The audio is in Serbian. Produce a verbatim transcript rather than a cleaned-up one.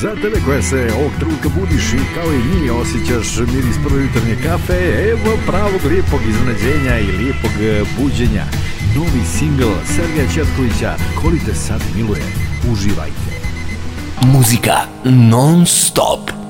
Za tebe koja se ovog trenutka budiš i kao i mi osjećaš miris prve jutarnje kafe, evo pravog lijepog iznenađenja i lijepog buđenja. Novi singl Sergeja Četkovića, Ko li te sad miluje. Uživajte. Muzika non stop.